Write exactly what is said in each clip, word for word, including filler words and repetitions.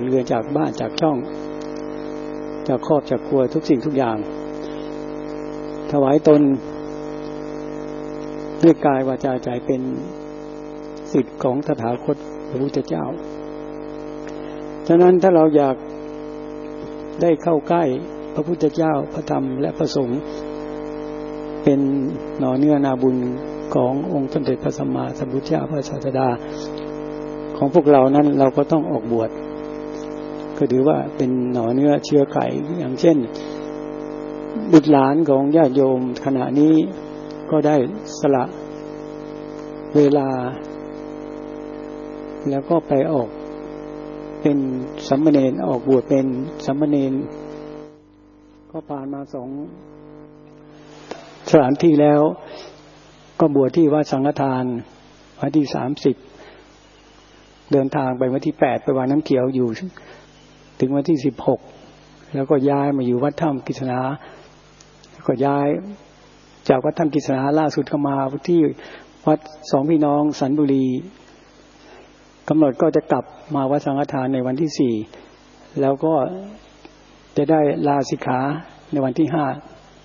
เรือนจากบ้านจากช่องจากครอบจากครัวทุกสิ่งทุกอย่างถวายตนด้วยกายวาจาใจเป็นสิทธิ์ของตถาคตพระพุทธเจ้าฉะนั้นถ้าเราอยากได้เข้าใกล้พระพุทธเจ้าพระธรรมและพระสงฆ์เป็นหน่อเนื้อนาบุญขององค์สมเด็จพระสัมมาสัมพุทธเจ้าพระศาสดาของพวกเรานั้นเราก็ต้องออกบวชก็ถือว่าเป็นหน่อเนื้อเชื้อไขอย่างเช่นบุตรหลานของญาติโยมขณะนี้ก็ได้สละเวลาแล้วก็ไปออกเป็นสามเณรออกบวชเป็นสามเณรก็ผ่านมาสองสถานที่แล้วก็บวชที่วัดสังฆทานวันที่สามสิบเดินทางไปวันที่แปดไปวัดน้ำเขียวอยู่ถึงวันที่สิบหกแล้วก็ย้ายมาอยู่วัดถ้ำกิษณาก็ย้ายจากวัดถ้ำกิษณาล่าสุดก็มาที่วัดสองพี่น้องสันบุรีกำหนดก็จะกลับมาวัดสังฆทานในวันที่สี่แล้วก็จะได้ลาสิกขาในวันที่ห้า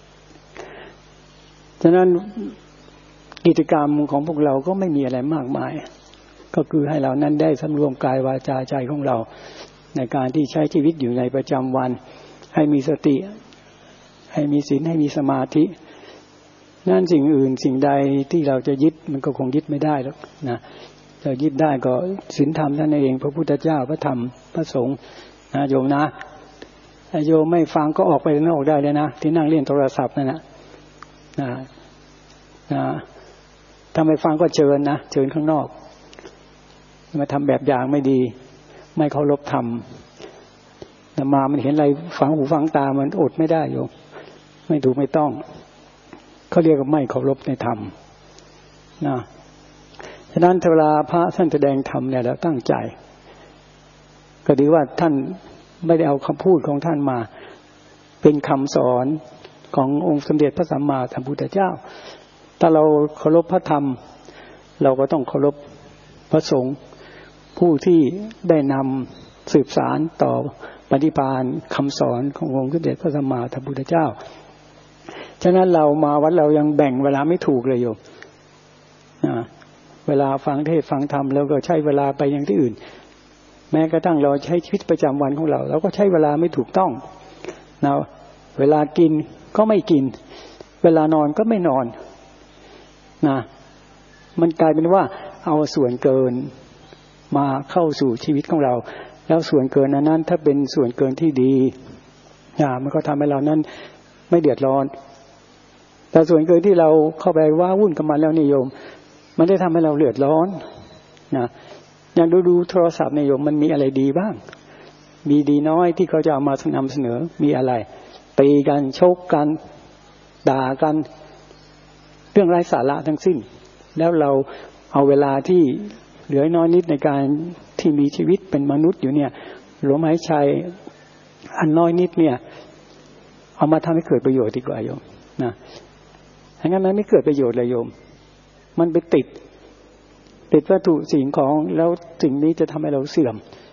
ฉะนั้นกิจกรรมของพวกเราก็ไม่มีอะไรมากมายก็คือให้เรานั้นได้สำรวมกายวาจาใจของเราในการที่ใช้ชีวิตอยู่ในประจำวันให้มีสติให้มีศีลให้มีสมาธินั่นสิ่งอื่นสิ่งใดที่เราจะยึดมันก็คงยึดไม่ได้หรอกนะเรายึดได้ก็ศีลธรรมนั่นเองพระพุทธเจ้าพระธรรมพระสงฆ์นะโยมนะโยมไม่ฟังก็ออกไปข้างนอกได้เลยนะที่นั่งเล่นโทรศัพท์นั่นนะนะนะถ้าไม่ฟังก็เชิญนะเชิญข้างนอกมาทำแบบอย่างไม่ดีไม่เคารพธรรมมามันเห็นอะไรฝังหูฝังตามันอดไม่ได้โยมไม่ถูกไม่ต้องเขาเรียกว่าไม่เคารพในธรรมนะฉะนั้นเวลาพระท่านแสดงธรรมเนี่ยเราตั้งใจก็ถือว่าท่านไม่ได้เอาคำพูดของท่านมาเป็นคำสอนขององค์สมเด็จพระสัมมาสัมพุทธเจ้าถ้าเราเคารพพระธรรมเราก็ต้องเคารพพระสงฆ์ผู้ที่ได้นำสืบสารต่อปฏิภาณคำสอนขององค์สมเด็จพระสัมมาสัมพุทธเจ้าฉะนั้นเรามาวัดเรายังแบ่งเวลาไม่ถูกเลยโยมนะเวลาฟังเทศน์ฟังธรรมแล้วก็ใช้เวลาไปอย่างที่อื่นแม้กระทั่งเราใช้ชีวิตประจำวันของเราเราก็ใช้เวลาไม่ถูกต้องนะเวลากินก็ไม่กินเวลานอนก็ไม่นอนนะมันกลายเป็นว่าเอาส่วนเกินมาเข้าสู่ชีวิตของเราแล้วส่วนเกินนั้นถ้าเป็นส่วนเกินที่ดีนะมันก็ทำให้เรานั้นไม่เดือดร้อนแต่ส่วนเกินที่เราเข้าไปว้าวุ่นกับมันแล้วนิยมมันได้ทำให้เราเดือดร้อนนะอย่างดูดูโทรศัพท์นิยมมันมีอะไรดีบ้างมีดีน้อยที่เขาจะเอามานำเสนอมีอะไรตีกันชกกันด่ากันเรื่องไร้สาระทั้งสิ้นแล้วเราเอาเวลาที่เหลือน้อยนิดในการที่มีชีวิตเป็นมนุษย์อยู่เนี่ยลมหายใจอันน้อยนิดเนี่ยเอามาทำให้เกิดประโยชน์ดีกว่าโยมนะงั้นมันไม่เกิดประโยชน์เลยโยมมันไปติดติดวัตถุสิ่งของแล้วสิ่งนี้จะทำให้เราเสื่อม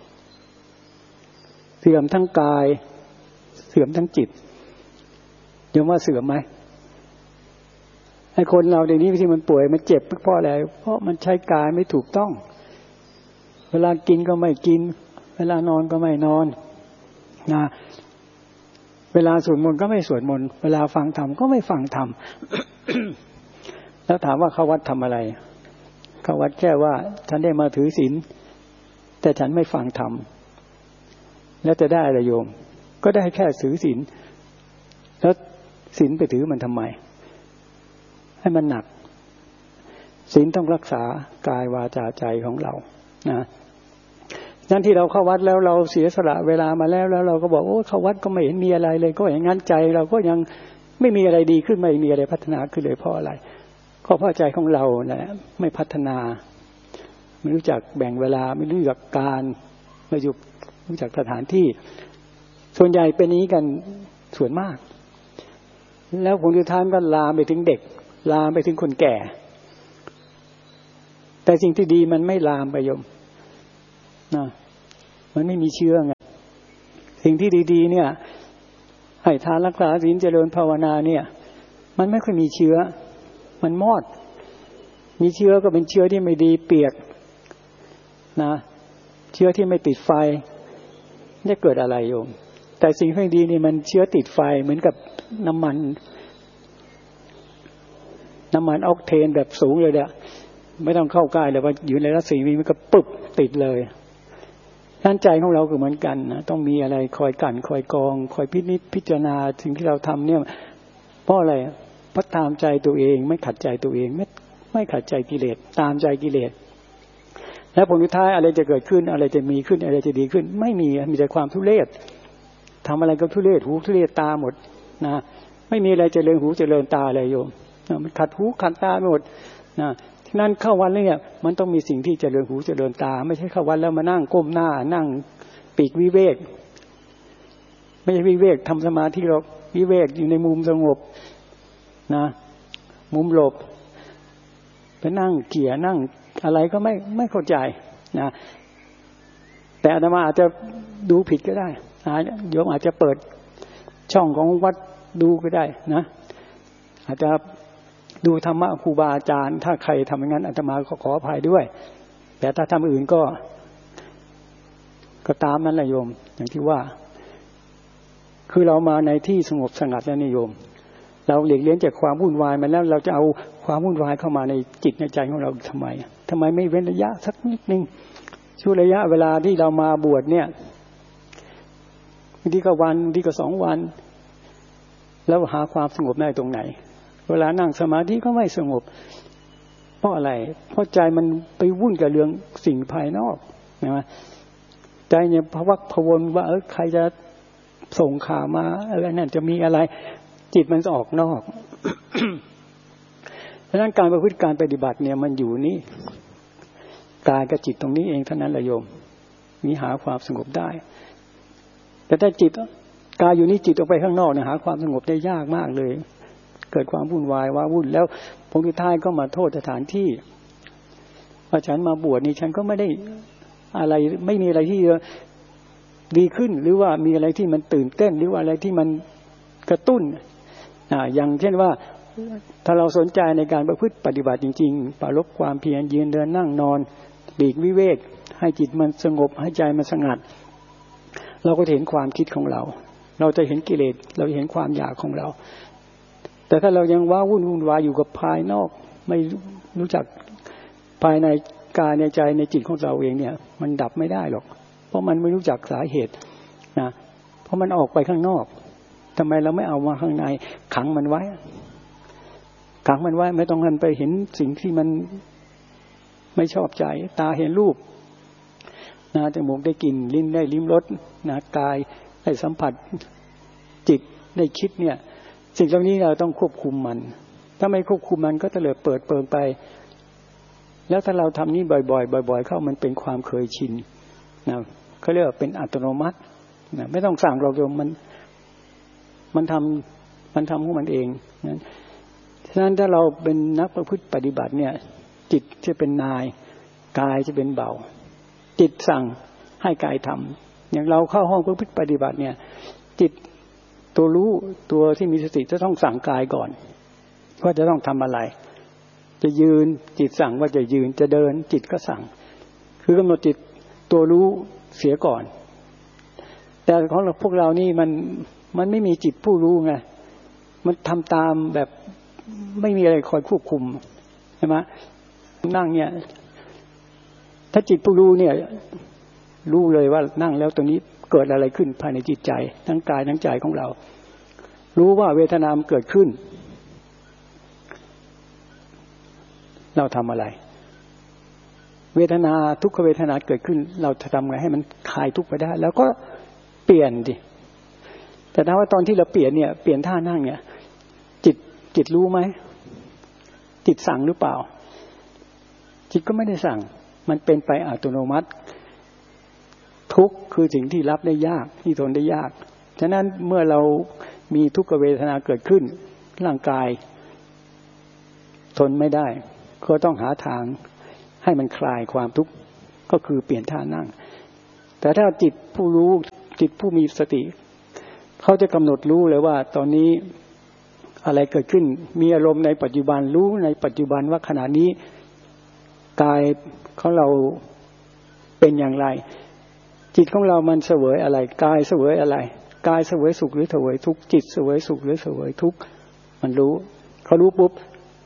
เสื่อมทั้งกายเสื่อมทั้งจิตโยมว่าเสื่อมไหมไอ้คนเราเดี๋ยวนี้ที่มันป่วยมันเจ็บเพราะอะไรเพราะมันใช้กายไม่ถูกต้องเวลากินก็ไม่กินเวลานอนก็ไม่นอนนะเวลาสวดมนต์ก็ไม่สวดมนต์เวลาฟังธรรมก็ไม่ฟังธรรม แล้วถามว่าเข้าวัดทำอะไรเข้าวัดแค่ว่าฉันได้มาถือศีลแต่ฉันไม่ฟังธรรมแล้วจะได้อะไรโยมก็ได้แค่ถือศีลแล้วศีลไปถือมันทำไมให้มันหนักศีลต้องรักษากายวาจาใจของเรานะนั่นที่เราเข้าวัดแล้วเราเสียสละเวลามาแล้วแล้วเราก็บอกโอ้เข้าวัดก็ไม่เห็นมีอะไรเลยก็อย่างนั้นใจเราก็ยังไม่มีอะไรดีขึ้นไม่มีอะไรพัฒนาขึ้นเลยเพราะอะไรก็เพราะใจของเรานะไม่พัฒนาไม่รู้จักแบ่งเวลาไม่รู้จักการไม่รู้จักสถานที่ส่วนใหญ่เป็นนี้กันส่วนมากแล้วผลสุดท้ายก็ลามไปถึงเด็กลามไปถึงคนแก่แต่สิ่งที่ดีมันไม่ลามไปโยมนะมันไม่มีเชื้อไงสิ่งที่ดีๆเนี่ยให้ทานรักษาศีลเจริญภาวนาเนี่ยมันไม่ค่อยมีเชื้อมันมอดมีเชื้อก็เป็นเชื้อที่ไม่ดีเปียกนะเชื้อที่ไม่ติดไฟจะเกิดอะไรโยมแต่สิ่งที่ดีนี่มันเชื้อติดไฟเหมือนกับน้ำมันน้ำมันออกเทนแบบสูงเลยเนี่ยไม่ต้องเข้าใกล้เลยว่าอยู่ในรัศมีมันก็ปึ๊บติดเลยด้านใจของเราก็เหมือนกันนะต้องมีอะไรคอยกั่นคอยกองคอยพินิจพิจารณาสิ่งที่เราทำเนี่ยเพราะอะไรเพราะตามใจตัวเองไม่ขัดใจตัวเองไม่ไม่ขัดใจกิเลสตามใจกิเลสแล้วผลสุดท้ายอะไรจะเกิดขึ้นอะไรจะมีขึ้นอะไรจะดีขึ้นไม่มีมีแต่ความทุเรศทำอะไรก็ทุเรศหูทุเรศตาหมดนะไม่มีอะไรเจริญหูเจริญตาเลยโยมมันขัดหูขัดตาหมดนะที่นั่นเข้าวันเนี่ยมันต้องมีสิ่งที่เจริญหูเจริญตาไม่ใช่เข้าวันแล้วมานั่งก้มหน้านั่งปีกวิเวกไม่ใช่วิเวกทำสมาธิหรอกวิเวกอยู่ในมุมสงบนะมุมหลบไปนั่งเกี่ยนั่งอะไรก็ไม่ไม่เข้าใจนะแต่อาตมาอาจจะดูผิดก็ได้โยมอาจจะเปิดช่องของวัดดูก็ได้นะอาจจะดูธรรมะครูบาอาจารย์ถ้าใครทำอย่างนั้นอาตมาก็ขออภัยด้วยแต่ถ้าทำอื่นก็ก็ตามนั้นแหละโยมอย่างที่ว่าคือเรามาในที่สงบสงัดแล้วนี่โยมเราหลีกเลี่ยงจากความวุ่นวายมาแล้วเราจะเอาความวุ่นวายเข้ามาในจิตในใจของเราทำไมทำไมไม่เว้นระยะสักนิดนึงช่วงระยะเวลาที่เรามาบวชเนี่ยบางทีก็วันบางทีก็สองวันแล้วหาความสงบได้ตรงไหนเวลานั่งสมาธิก็ไม่สงบเพราะอะไรเพราะใจมันไปวุ่นกับเรื่องสิ่งภายนอกนะใจเนี่ยพะวักพะวนว่าเออใครจะส่งข่าวมาอะไรนั่นจะมีอะไรจิตมันจะออกนอก เพราะฉะนั้นการประพฤติการปฏิบัติเนี่ยมันอยู่นี่กายกับจิตตรงนี้เองเท่านั้นแหละโยมมีหาความสงบได้แต่ถ้าจิตกายอยู่นี่จิตออกไปข้างนอกเนี่ยหาความสงบได้ยากมากเลยเกิดความวุ่นวายว้าวุ่นแล้วผลสุดท้ายก็มาโทษสถานที่ว่าฉันมาบวชนี่ฉันก็ไม่ได้อะไรไม่มีอะไรที่ดีขึ้นหรือว่ามีอะไรที่มันตื่นเต้นหรือว่าอะไรที่มันกระตุ้นอ่าอย่างเช่นว่าถ้าเราสนใจในการประพฤติปฏิบัติจริงๆปรารภความเพียรยืนเดินนั่งนอนปลีกวิเวกให้จิตมันสงบให้ใจมันสงัดเราก็จะเห็นความคิดของเราเราจะเห็นกิเลสเราเห็นความอยากของเราแต่ถ้าเรายังว้าวุ่นวุ่นวายอยู่กับภายนอกไม่รู้จักภายในกายในใจในจิตของเราเองเนี่ยมันดับไม่ได้หรอกเพราะมันไม่รู้จักสาเหตุนะเพราะมันออกไปข้างนอกทำไมเราไม่เอามาข้างในขังมันไว้ขังมันไว้ไม่ต้องหันไปเห็นสิ่งที่มันไม่ชอบใจตาเห็นรูปนะจมูกได้กลิ่นลิ้นได้ลิ้มรสนะกายได้สัมผัสจิตได้คิดเนี่ยสิ่งเหล่านี้เราต้องควบคุมมันถ้าไม่ควบคุมมันก็เตลิดเปิดเปิงไปแล้วถ้าเราทำนี้บ่อยๆบ่อยๆเข้ามันเป็นความเคยชินนะเขาเรียกว่าเป็นอัตโนมัตินะไม่ต้องสั่งเราโยมมันมันทำมันทำของมันเองนะฉะนั้นถ้าเราเป็นนักประพฤติปฏิบัติเนี่ยจิตจะเป็นนายกายจะเป็นเบาจิตสั่งให้กายทำอย่างเราเข้าห้องประพฤติปฏิบัติเนี่ยจิตตัวรู้ตัวที่มีสติจะต้องสั่งกายก่อนว่าจะต้องทำอะไรจะยืนจิตสั่งว่าจะยืนจะเดินจิตก็สั่งคือกำหนดจิตตัวรู้เสียก่อนแต่ของเราพวกเรานี่มันมันไม่มีจิตผู้รู้ไงมันทำตามแบบไม่มีอะไรคอยควบคุมใช่ไหมนั่งเนี่ยถ้าจิตผู้รู้เนี่ยรู้เลยว่านั่งแล้วตรงนี้เกิดอะไรขึ้นภายในจิตใจทั้งกายทั้งใจของเรารู้ว่าเวทนามเกิดขึ้นเราทำอะไรเวทนาทุกขเวทนาเกิดขึ้นเราจะทำไงให้มันคลายทุกข์ไปได้แล้วก็เปลี่ยนดิแต่ถ้าว่าตอนที่เราเปลี่ยนเนี่ยเปลี่ยนท่านั่งเนี่ยจิตจิตรู้ไหมจิตสั่งหรือเปล่าจิตก็ไม่ได้สั่งมันเป็นไปอัตโนมัติทุกข์คือสิ่งที่รับได้ยากที่ทนได้ยากฉะนั้นเมื่อเรามีทุกขเวทนาเกิดขึ้นร่างกายทนไม่ได้ก็ต้องหาทางให้มันคลายความทุกข์ก็คือเปลี่ยนท่านั่งแต่ถ้าจิตผู้รู้จิตผู้มีสติเขาจะกำหนดรู้เลยว่าตอนนี้อะไรเกิดขึ้นมีอารมณ์ในปัจจุบันรู้ในปัจจุบันว่าขณะนี้กายของเราเป็นอย่างไรจิตของเรามันเสวยอะไรกายเสวยอะไรกายเสวยสุขหรือเสวยทุกข์จิตเสวยสุขหรือเสวยทุกข์มันรู้เขารู้ปุ๊บ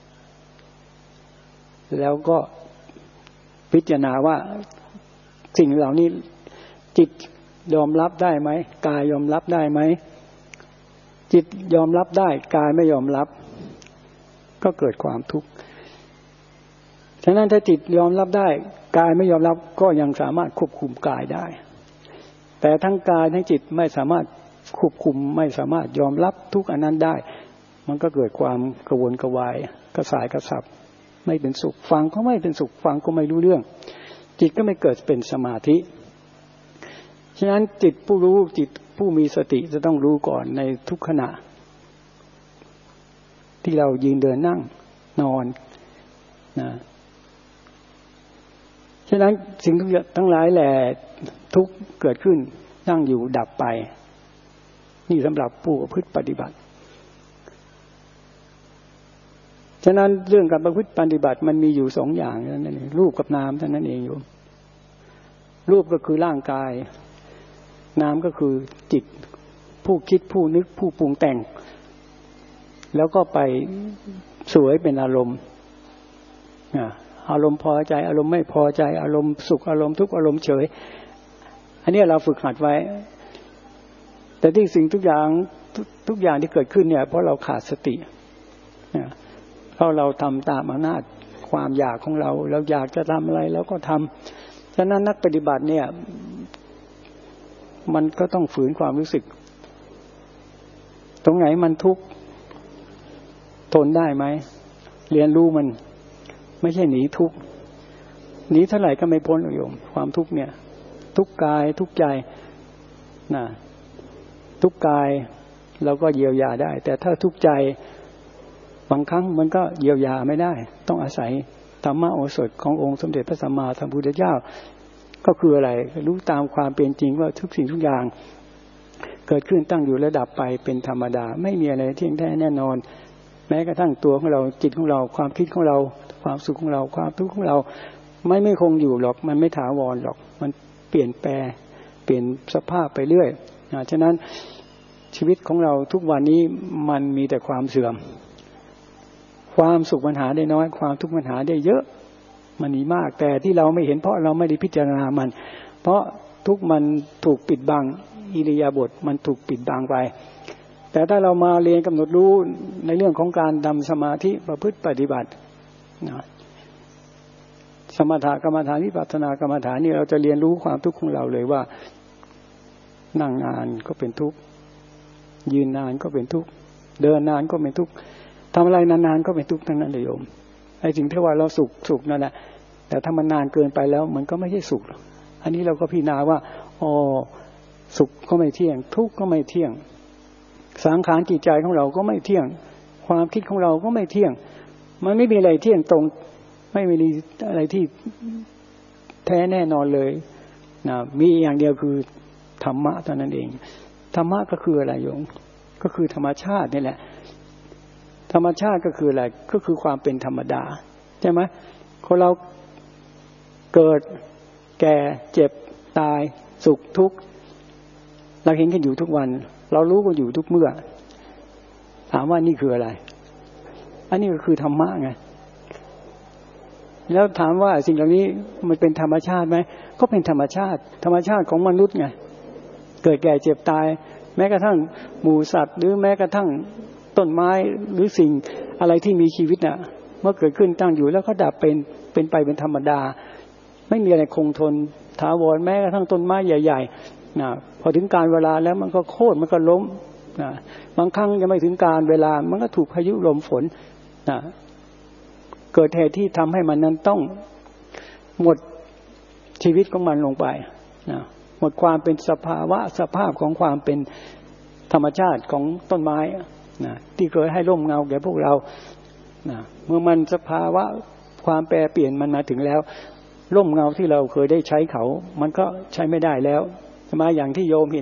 แล้วก็พิจารณาว่าสิ่งเหล่านี้จิตยอมรับได้ไหมกายยอมรับได้ไหมจิตยอมรับได้กายไม่ยอมรับก็เกิดความทุกข์ฉะนั้นถ้าจิตยอมรับได้กายไม่ยอมรับก็ยังสามารถควบคุมกายได้แต่ทั้งกายทั้งจิตไม่สามารถควบคุมไม่สามารถยอมรับทุกอันนั้นได้มันก็เกิดความกระวนกระวายกระสายกระสับไม่เป็นสุขฟังก็ไม่เป็นสุขฟังก็ไม่รู้เรื่องจิตก็ไม่เกิดเป็นสมาธิฉะนั้นจิตผู้รู้จิตผู้มีสติจะต้องรู้ก่อนในทุกขณะที่เรายืนเดินนั่งนอนนะฉะนั้นสิ่งทั้งหลายแหละทุกเกิดขึ้นตั้งอยู่ดับไปนี่สำหรับผู้ประพฤติปฏิบัติฉะนั้นเรื่องการประพฤติปฏิบัติมันมีอยู่สองอย่างนั่นเองรูปกับนามเท่านั้นเองโยมรูปก็คือร่างกายนามก็คือจิตผู้คิดผู้นึกผู้ปรุงแต่งแล้วก็ไปสวยเป็นอารมณ์อารมณ์พอใจอารมณ์ไม่พอใจอารมณ์สุขอารมณ์ทุกข์อารมณ์เฉยอันนี้เราฝึกหัดไว้แต่ที่สิ่งทุกอย่างทุกอย่างที่เกิดขึ้นเนี่ยเพราะเราขาดสติเพราะเราทำตามอำนาจความอยากของเราเราอยากจะทำอะไรเราก็ทำฉะนั้นนักปฏิบัติเนี่ยมันก็ต้องฝืนความรู้สึกตรงไหนมันทุกข์ทนได้ไหมเรียนรู้มันไม่ใช่หนีทุกข์หนีเท่าไหร่ก็ไม่พ้นโยมความทุกข์เนี่ยทุกกายทุกใจนะทุกกายเราก็เยียวยาได้แต่ถ้าทุกใจบางครั้งมันก็เยียวยาไม่ได้ต้องอาศัยธรรมโอสถขององค์สมเด็จพระสัมมาสัมพุทธเจ้าก็คืออะไรรู้ตามความเป็นจริงว่าทุกสิ่งทุกอย่างเกิดขึ้นตั้งอยู่ระดับไปเป็นธรรมดาไม่มีอะไรเที่ยงแท้แน่นอนแม้กระทั่งตัวของเราจิตของเราความคิดของเราความสุขของเราความทุกข์ของเราไม่ไม่คงอยู่หรอกมันไม่ถาวรหรอกมันเปลี่ยนแปลงเปลี่ยนสภาพไปเรื่อยนะฉะนั้นชีวิตของเราทุกวันนี้มันมีแต่ความเสื่อมความสุขมันหาได้น้อยความทุกข์มันหาได้เยอะมันมีมากแต่ที่เราไม่เห็นเพราะเราไม่ได้พิจารณามันเพราะทุกมันถูกปิดบังอิริยาบถมันถูกปิดบังไปแต่ถ้าเรามาเรียนกำหนดรู้ในเรื่องของการทำสมาธิประพฤติปฏิบัตินะสมถะกรรมฐานวิปัสสนากรรมฐานนี่เราจะเรียนรู้ความทุกข์ของเราเลยว่านั่งนานก็เป็นทุกข์ยืนนานก็เป็นทุกข์เดินนานก็เป็นทุกข์ทำอะไรนานๆก็เป็นทุกข์ทั้งนั้นเลยโยมไอ้สิ่งที่ว่าเราสุขสุขนั่นแหละแต่ถ้ามันนานเกินไปแล้วมันก็ไม่ใช่สุขอันนี้เราก็พิจารณาว่าอ๋อสุขก็ไม่เที่ยงทุกข์ก็ไม่เที่ยงสังขารจิตใจของเราก็ไม่เที่ยงความคิดของเราก็ไม่เที่ยงมันไม่มีอะไรเที่ยงตรงไม่มีอะไรที่แท้แน่นอนเลยนะมีอย่างเดียวคือธรรมะเท่านั้นเองธรรมะก็คืออะไรโยมก็คือธรรมชาตินี่แหละธรรมชาติก็คืออะไรก็คือความเป็นธรรมดาใช่ไหมคนเราเกิดแก่เจ็บตายสุขทุกข์เราเห็นกันอยู่ทุกวันเรารู้กันอยู่ทุกเมื่อถามว่านี่คืออะไรอันนี้ก็คือธรรมะไงแล้วถามว่าสิ่งเหล่านี้มันเป็นธรรมชาติไหมก็เป็นธรรมชาติธรรมชาติของมนุษย์ไงเกิดแก่เจ็บตายแม้กระทั่งหมูสัตว์หรือแม้กระทั่งต้นไม้หรือสิ่งอะไรที่มีชีวิตน่ะเมื่อเกิดขึ้นตั้งอยู่แล้วก็ดับเป็นเป็นไปเป็นธรรมดาไม่มีอะไรคงทนถาวรแม้กระทั่งต้นไม้ใหญ่ๆนะพอถึงการเวลาแล้วมันก็โค่นมันก็ล้มนะบางครั้งยังไม่ถึงการเวลามันก็ถูกพายุลมฝนนะเกิดเหตุที่ทำให้มันนั้นต้องหมดชีวิตของมันลงไปนะหมดความเป็นสภาวะสภาพของความเป็นธรรมชาติของต้นไม้นะที่เคยให้ร่มเงาแก่พวกเรานะเมื่อมันสภาวะความแปรเปลี่ยนมันมาถึงแล้วร่มเงาที่เราเคยได้ใช้เขามันก็ใช้ไม่ได้แล้วใช่ไหมอย่างที่โยมเห็น